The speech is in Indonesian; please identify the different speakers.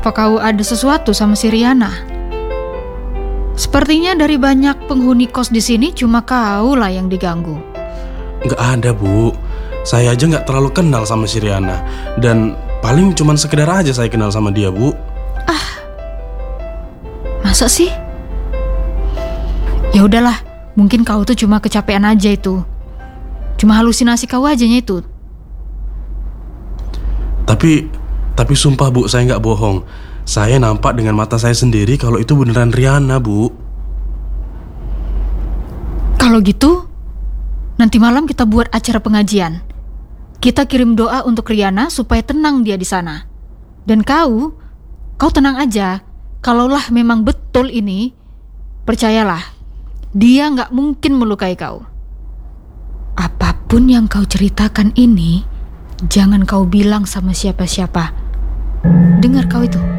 Speaker 1: Apa kau ada sesuatu sama si Riana? Sepertinya dari banyak penghuni kos di sini cuma kau lah yang diganggu.
Speaker 2: Nggak ada, Bu. Saya aja nggak terlalu kenal sama si Riana. Dan paling cuman sekedar aja saya kenal sama dia, Bu.
Speaker 1: Masa sih? Ya udahlah, mungkin kau tuh cuma kecapean aja itu. Cuma halusinasi kau ajanya itu.
Speaker 2: Tapi sumpah, Bu, saya nggak bohong. Saya nampak dengan mata saya sendiri kalau itu beneran Riana, Bu.
Speaker 1: Kalau gitu, nanti malam kita buat acara pengajian. Kita kirim doa untuk Riana supaya tenang dia di sana. Dan kau tenang aja. Kalaulah memang betul ini, percayalah, dia nggak mungkin melukai kau. Apapun yang kau ceritakan ini, jangan kau bilang sama siapa-siapa. Dengar kau itu?